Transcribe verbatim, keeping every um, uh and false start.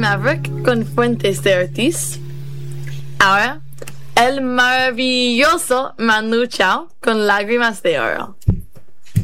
Maverick con Fuentes de Ortiz. Ahora, el maravilloso Manu Chao con Lágrimas de Oro.